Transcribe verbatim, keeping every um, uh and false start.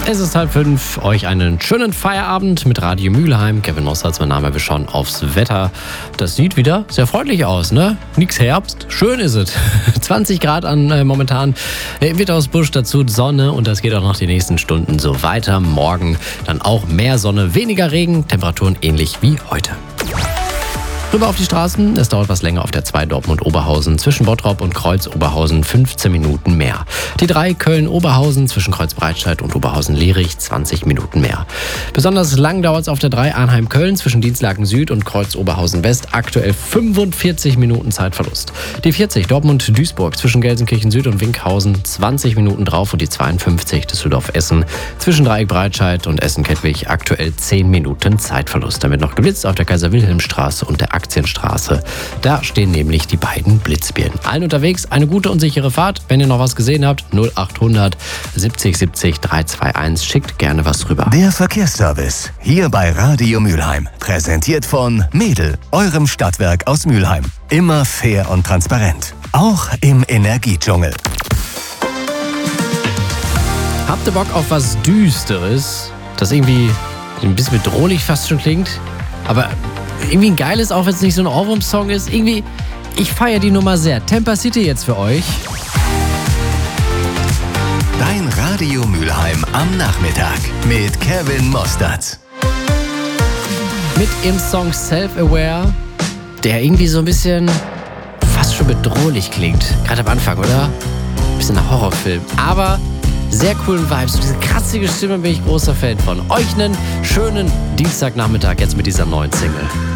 Es ist halb fünf. Euch einen schönen Feierabend mit Radio Mülheim. Kevin Mossertz, mein Name. Wir schauen aufs Wetter. Das sieht wieder sehr freundlich aus, ne? Nix Herbst. Schön ist es. zwanzig Grad an äh, momentan. Äh, Wittersbusch, dazu Sonne und das geht auch noch die nächsten Stunden so weiter. Morgen dann auch mehr Sonne, weniger Regen. Temperaturen ähnlich wie heute. Rüber auf die Straßen. Es dauert was länger auf der zwei Dortmund-Oberhausen. Zwischen Bottrop und Kreuz-Oberhausen fünfzehn Minuten mehr. Die drei Köln-Oberhausen zwischen Kreuz-Breitscheid und Oberhausen-Lerich zwanzig Minuten mehr. Besonders lang dauert es auf der drei Arnheim-Köln zwischen Dienstlaken Süd und Kreuz-Oberhausen-West. Aktuell fünfundvierzig Minuten Zeitverlust. Die vierzig Dortmund-Duisburg zwischen Gelsenkirchen Süd und Winkhausen zwanzig Minuten drauf. Und die zweiundfünfzig Düsseldorf-Essen zwischen Dreieck-Breitscheid und Essen-Kettwig aktuell zehn Minuten Zeitverlust. Damit noch geblitzt auf der Kaiser-Wilhelm-Straße und der Aktienstraße. Da stehen nämlich die beiden Blitzbirnen. Allen unterwegs eine gute und sichere Fahrt. Wenn ihr noch was gesehen habt, null achthundert siebzig siebzig dreihunderteinundzwanzig. Schickt gerne was rüber. Der Verkehrsservice hier bei Radio Mülheim. Präsentiert von Mädel, eurem Stadtwerk aus Mülheim. Immer fair und transparent. Auch im Energiedschungel. Habt ihr Bock auf was Düsteres, das irgendwie ein bisschen bedrohlich fast schon klingt? Aber irgendwie ein geiles, auch wenn es nicht so ein Ohrwurm-Song ist. Irgendwie, ich feiere die Nummer sehr. Tampa City jetzt für euch. Dein Radio Mülheim am Nachmittag mit Kevin Mossertz. Mit ihrem Song Self-Aware, der irgendwie so ein bisschen fast schon bedrohlich klingt. Gerade am Anfang, oder? Ein bisschen nach Horrorfilm. Aber sehr coolen Vibes. Und diese kratzige Stimme bin ich großer Fan von. Euch einen schönen Dienstagnachmittag jetzt mit dieser neuen Single.